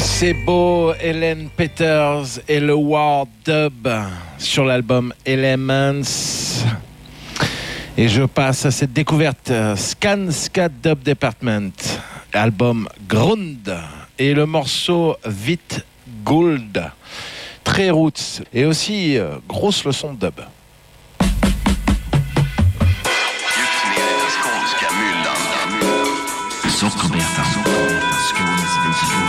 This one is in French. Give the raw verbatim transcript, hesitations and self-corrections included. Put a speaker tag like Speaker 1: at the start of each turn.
Speaker 1: c'est beau, Helen Peters et le War Dub sur l'album Elements. Et je passe à cette découverte, Skanska Dub Department, album Grund, et le morceau Vit Gold, très roots, et aussi euh, grosse leçon de dub.
Speaker 2: Sockerberta, Sockerberta, Skånes